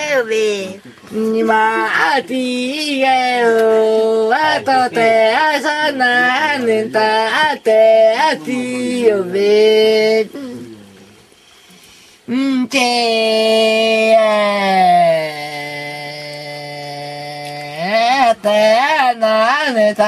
be ni ma ati o ato te asana nenta ate ati o be te te na nenta